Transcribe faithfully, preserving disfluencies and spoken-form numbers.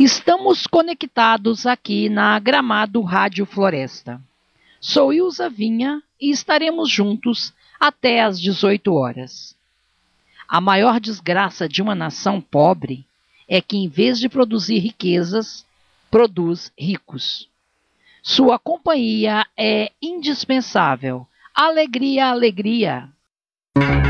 Estamos conectados aqui na Gramado Rádio Floresta. Sou Ilza Vinha e estaremos juntos até às dezoito horas. A maior desgraça de uma nação pobre é que, em vez de produzir riquezas, produz ricos. Sua companhia é indispensável. Alegria, alegria!